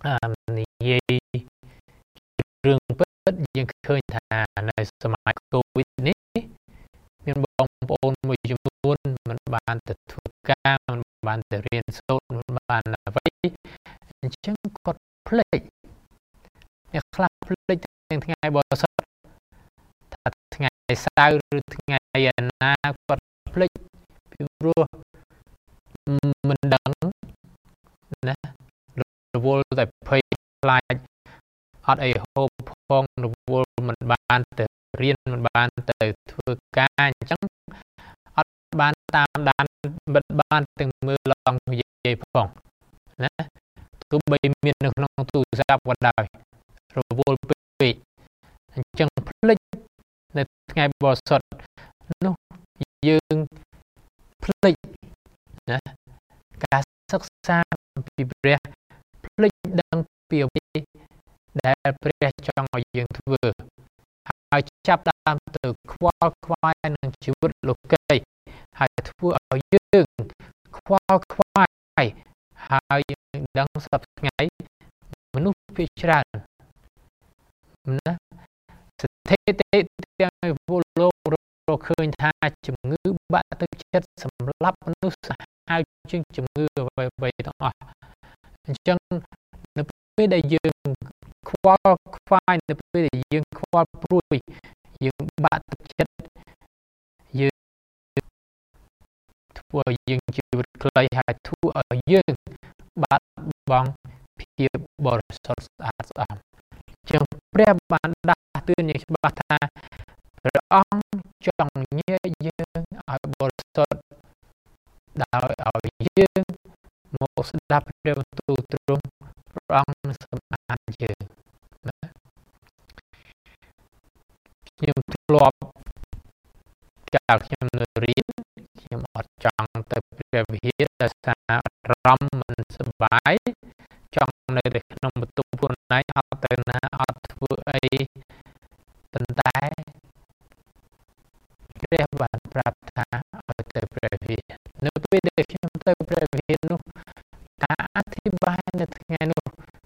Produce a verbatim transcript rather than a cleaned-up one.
និយាយរឿងពិតយើងឃើញថានៅសម័យកូវីដនេះមានបងប្អូនមួយចំនួនមិនបានទៅធ្វើការមិនបានទៅរៀនសូត្រមិនបានអ្វីអញ្ចឹងគាត់ភ្លេចអ្នកខ្លះភ្លេចទាំងថ្ងៃបរិសុទ្ធថាថ្ងៃសៅរ៍ឬថ្ងៃណាគាត់ភ្លេចពីព្រោះមិនដឹងណារវល់តែភ័យខ្លាចអត់អីហូបផងរវល់មិនបានទៅរៀនមិនបានទៅធ្វើការអញ្ចឹងអត់បានតាមដានបិទបានទាំងមើលឡងនិយាយផងណាទោះបីមាននៅក្នុងទូរស័ព្ទក៏ដោយរវល់ពេកអញ្ចឹងភ្លេចនៅថ្ងៃបរិសុទ្ធនោះយើងភ្លេចណាការសិក្សាពីព្រះភ្លេចដឹងពីអ្វីដែលព្រះចង់ឲ្យយើងធ្វើហើយចាប់តាមទៅខ្វល់ខ្វាយនឹងជីវិតលោកីហើយធ្វើឲ្យយើងខ្វល់ខ្វាយហើយយើងដឹងសពថ្ងៃមនុស្សភាគច្រើនណាស្ថិតិទាំងពលលោករកឃើញថាជំងឺបាក់ទឹកចិត្តសម្រាប់មនុស្សសាហាវជាងជំងឺអ្វីៗទាំងអស់អញ្ចឹងនៅពេលដែលយើងខ្វល់ខ្វាយនៅពេលដែលយើងខ្វល់ព្រួយយើងបាក់ទឹកចិត្តយើងធ្វើឲ្យយើងជីវិតខ្លីហើយធ្វើឲ្យយើងបាត់បង់ភាពបរិសុទ្ធស្អាតស្អំអញ្ចឹងព្រះបានដាស់តឿនយ៉ាងច្បាស់ថាព្រះអង្គចង់ញែកយើងឲ្យបរិសុទ្ធដោយឲ្យយើងមកស្ដាប់ព្រះបន្ទូលទ្រង់ព្រះអង្គនឹងសម្អាតយើងណាខ្ញុំធ្លាប់កាលខ្ញុំនៅរៀនខ្ញុំអត់ចង់ទៅព្រះវិហារដោយសារអារម្មណ៍មិនសប្បាយចង់នៅតែក្នុងបន្ទប់ខ្លួនឯងអត់ទៅណាអត់ធ្វើអីប៉ុន្តែព្រះបានប្រាប់ថាឲ្យទៅព្រះវិហារនៅពេលដែលខ្ញុំទៅព្រះវិហារនោះការអធិប្បាយនៅថ្ងៃនោះ